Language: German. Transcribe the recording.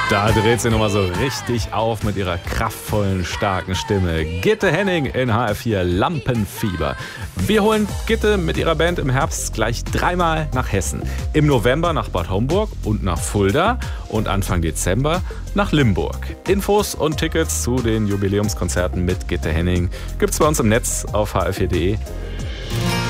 Da dreht sie nochmal so richtig auf mit ihrer kraftvollen, starken Stimme. Gitte Henning in HR4 Lampenfieber. Wir holen Gitte mit ihrer Band im Herbst gleich 3-mal nach Hessen. Im November nach Bad Homburg und nach Fulda und Anfang Dezember nach Limburg. Infos und Tickets zu den Jubiläumskonzerten mit Gitte Henning gibt's bei uns im Netz auf hr4.de.